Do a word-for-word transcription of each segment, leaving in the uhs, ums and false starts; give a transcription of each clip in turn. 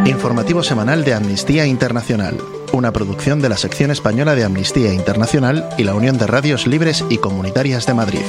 Informativo semanal de Amnistía Internacional, una producción de la sección española de Amnistía Internacional y la Unión de Radios Libres y Comunitarias de Madrid.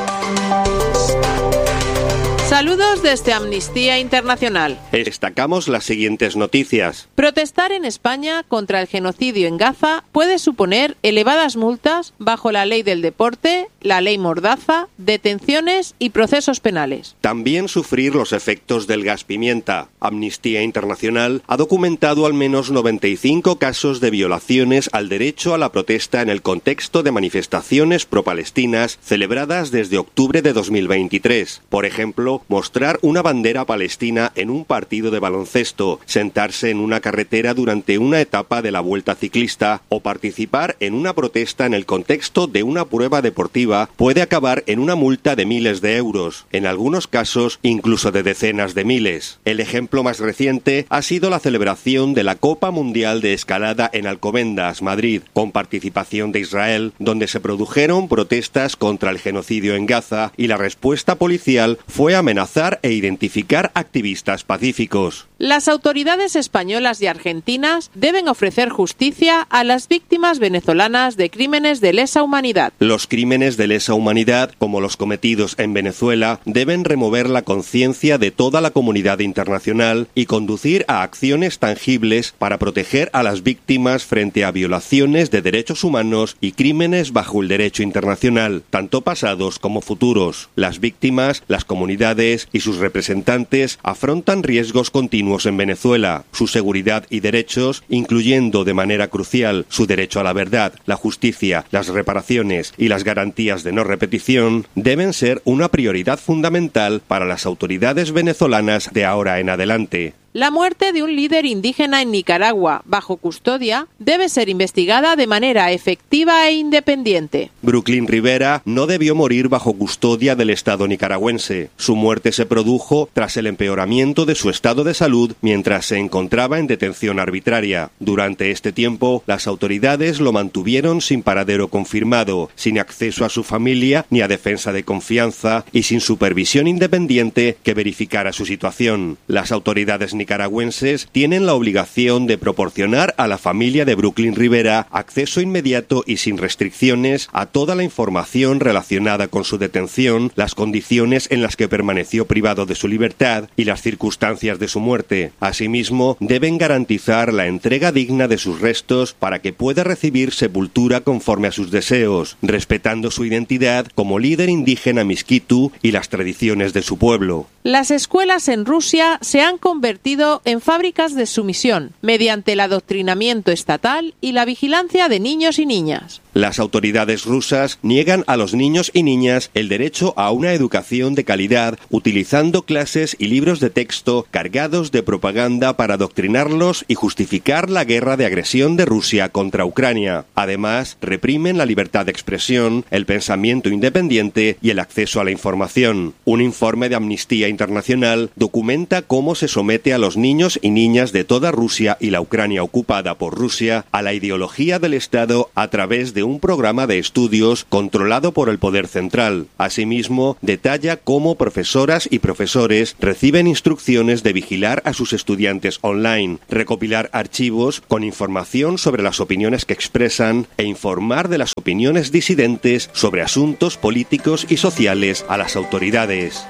Saludos desde Amnistía Internacional. Destacamos las siguientes noticias. Protestar en España contra el genocidio en Gaza puede suponer elevadas multas bajo la ley del deporte, la ley Mordaza, detenciones y procesos penales. También sufrir los efectos del gas pimienta. Amnistía Internacional ha documentado al menos noventa y cinco casos de violaciones al derecho a la protesta en el contexto de manifestaciones pro-palestinas celebradas desde octubre de dos mil veintitrés. Por ejemplo, mostrar una bandera palestina en un partido de baloncesto, sentarse en una carretera durante una etapa de la Vuelta Ciclista o participar en una protesta en el contexto de una prueba deportiva puede acabar en una multa de miles de euros, en algunos casos incluso de decenas de miles. El ejemplo más reciente ha sido la celebración de la Copa Mundial de Escalada en Alcobendas, Madrid, con participación de Israel, donde se produjeron protestas contra el genocidio en Gaza y la respuesta policial fue amenazar e identificar activistas pacíficos. Las autoridades españolas y argentinas deben ofrecer justicia a las víctimas venezolanas de crímenes de lesa humanidad. Los crímenes de lesa humanidad, como los cometidos en Venezuela, deben remover la conciencia de toda la comunidad internacional y conducir a acciones tangibles para proteger a las víctimas frente a violaciones de derechos humanos y crímenes bajo el derecho internacional, tanto pasados como futuros. Las víctimas, las comunidades y sus representantes afrontan riesgos continuos en Venezuela. Su seguridad y derechos, incluyendo de manera crucial su derecho a la verdad, la justicia, las reparaciones y las garantías de no repetición, deben ser una prioridad fundamental para las autoridades venezolanas de ahora en adelante. La muerte de un líder indígena en Nicaragua, bajo custodia, debe ser investigada de manera efectiva e independiente. Brooklyn Rivera no debió morir bajo custodia del Estado nicaragüense. Su muerte se produjo tras el empeoramiento de su estado de salud mientras se encontraba en detención arbitraria. Durante este tiempo, las autoridades lo mantuvieron sin paradero confirmado, sin acceso a su familia ni a defensa de confianza y sin supervisión independiente que verificara su situación. Las autoridades nicaragüenses tienen la obligación de proporcionar a la familia de Brooklyn Rivera acceso inmediato y sin restricciones a toda la información relacionada con su detención, las condiciones en las que permaneció privado de su libertad y las circunstancias de su muerte. Asimismo, deben garantizar la entrega digna de sus restos para que pueda recibir sepultura conforme a sus deseos, respetando su identidad como líder indígena Miskitu y las tradiciones de su pueblo. Las escuelas en Rusia se han convertido en fábricas de sumisión mediante el adoctrinamiento estatal y la vigilancia de niños y niñas. Las autoridades rusas niegan a los niños y niñas el derecho a una educación de calidad utilizando clases y libros de texto cargados de propaganda para adoctrinarlos y justificar la guerra de agresión de Rusia contra Ucrania. Además, reprimen la libertad de expresión, el pensamiento independiente y el acceso a la información. Un informe de Amnistía Internacional documenta cómo se somete a los niños y niñas de toda Rusia y la Ucrania ocupada por Rusia a la ideología del Estado a través de un programa de estudios controlado por el poder central. Asimismo, detalla cómo profesoras y profesores reciben instrucciones de vigilar a sus estudiantes online, recopilar archivos con información sobre las opiniones que expresan e informar de las opiniones disidentes sobre asuntos políticos y sociales a las autoridades.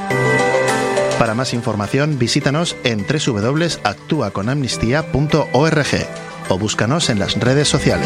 Para más información, visítanos en doble u doble u doble u punto actúa con amnistía punto org o búscanos en las redes sociales.